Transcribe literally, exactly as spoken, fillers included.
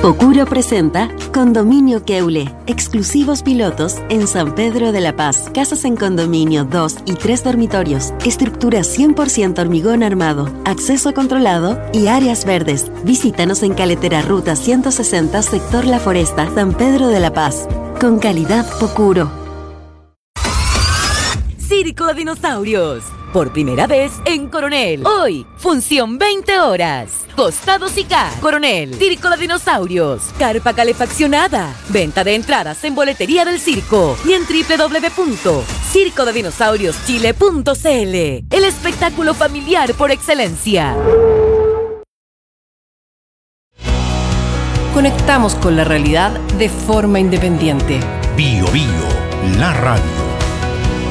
Pocuro presenta Condominio Queule, exclusivos pilotos en San Pedro de la Paz. Casas en condominio, dos y tres dormitorios, estructura cien por ciento hormigón armado, acceso controlado y áreas verdes. Visítanos en Caletera Ruta ciento sesenta, sector La Foresta, San Pedro de la Paz. Con calidad Pocuro. Circo de Dinosaurios. Por primera vez en Coronel. Hoy, función veinte horas. Costados y K. Coronel. Circo de Dinosaurios. Carpa calefaccionada. Venta de entradas en boletería del circo y en doble u doble u doble u punto circo de dinosaurios chile punto c l. El espectáculo familiar por excelencia. Conectamos con la realidad de forma independiente. Bio Bio, la radio.